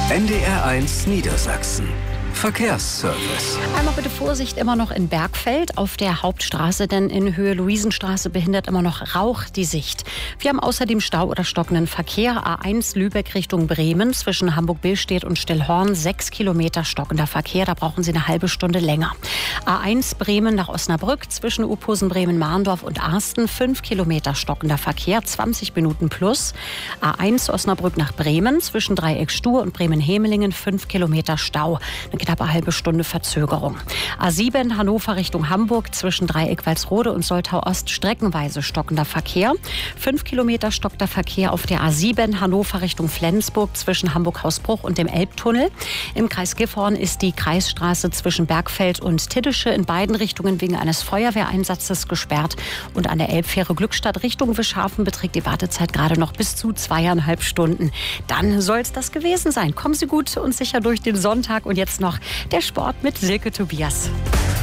NDR1 Niedersachsen. Verkehrsservice. Einmal bitte Vorsicht immer noch in Bergfeld auf der Hauptstraße, denn in Höhe Luisenstraße behindert immer noch Rauch die Sicht. Wir haben außerdem Stau oder stockenden Verkehr. A1 Lübeck Richtung Bremen zwischen Hamburg-Billstedt und Stillhorn 6 Kilometer stockender Verkehr. Da brauchen Sie eine halbe Stunde länger. A1 Bremen nach Osnabrück zwischen Uphusen, Bremen-Mahndorf und Arsten 5 Kilometer stockender Verkehr, 20 Minuten plus. A1 Osnabrück nach Bremen zwischen Dreieck Stur und Bremen-Hemelingen 5 Kilometer Stau. Eine knappe halbe Stunde Verzögerung. A7 Hannover Richtung Hamburg zwischen Dreieck Walsrode und Soltau Ost streckenweise stockender Verkehr. 5 Kilometer stockender Verkehr auf der A7 Hannover Richtung Flensburg zwischen Hamburg-Hausbruch und dem Elbtunnel. Im Kreis Gifhorn ist die Kreisstraße zwischen Bergfeld und Tiddische in beiden Richtungen wegen eines Feuerwehreinsatzes gesperrt. Und an der Elbfähre Glückstadt Richtung Wischhafen beträgt die Wartezeit gerade noch bis zu 2,5 Stunden. Dann soll es das gewesen sein. Kommen Sie gut und sicher durch den Sonntag. Und jetzt noch der Sport mit Silke Tobias.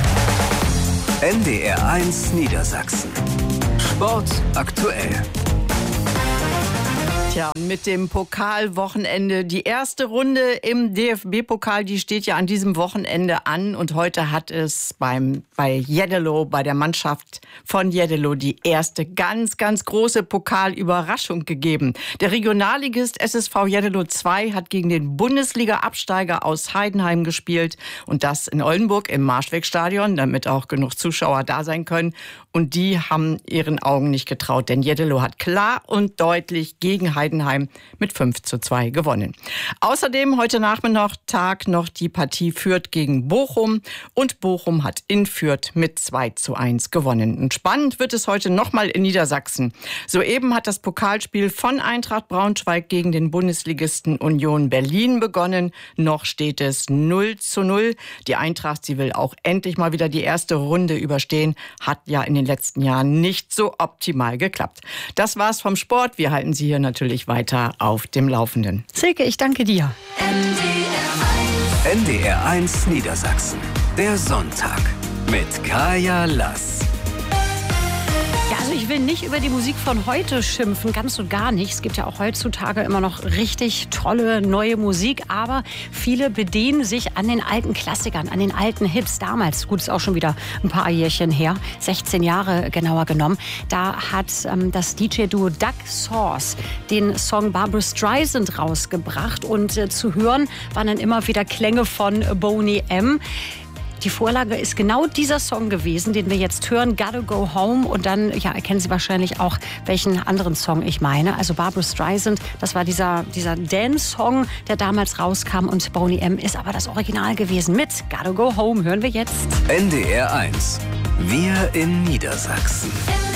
NDR1 Niedersachsen. Sport aktuell. Tja, mit dem Pokalwochenende. Die erste Runde im DFB-Pokal, die steht ja an diesem Wochenende an. Und heute hat es bei Jeddelo, bei der Mannschaft von Jeddelo, die erste ganz, ganz große Pokalüberraschung gegeben. Der Regionalligist SSV Jeddelo 2 hat gegen den Bundesliga-Absteiger aus Heidenheim gespielt. Und das in Oldenburg im Marschwegstadion, damit auch genug Zuschauer da sein können. Und die haben ihren Augen nicht getraut, denn Jeddelo hat klar und deutlich gegen Heidenheim mit 5:2 gewonnen. Außerdem heute Nachmittag noch die Partie Fürth gegen Bochum. Und Bochum hat in Fürth mit 2:1 gewonnen. Und spannend wird es heute nochmal in Niedersachsen. Soeben hat das Pokalspiel von Eintracht Braunschweig gegen den Bundesligisten Union Berlin begonnen. Noch steht es 0:0. Die Eintracht, sie will auch endlich mal wieder die erste Runde überstehen. Hat ja in den letzten Jahren nicht so optimal geklappt. Das war's vom Sport. Wir halten Sie hier natürlich weiter auf dem Laufenden. Silke, ich danke dir. NDR1 Niedersachsen. Der Sonntag mit Kaya Lass. Ja, also ich will nicht über die Musik von heute schimpfen, ganz und gar nicht. Es gibt ja auch heutzutage immer noch richtig tolle neue Musik, aber viele bedienen sich an den alten Klassikern, an den alten Hits damals. Gut, ist auch schon wieder ein paar Jährchen her, 16 Jahre genauer genommen. Da hat das DJ-Duo Doug Sauce den Song Barbra Streisand rausgebracht und zu hören waren dann immer wieder Klänge von Boney M. Die Vorlage ist genau dieser Song gewesen, den wir jetzt hören, Gotta Go Home. Und dann erkennen Sie wahrscheinlich auch, welchen anderen Song ich meine. Also Barbra Streisand, das war dieser Dance-Song, der damals rauskam. Und Boney M. ist aber das Original gewesen mit Gotta Go Home. Hören wir jetzt. NDR1. Wir in Niedersachsen.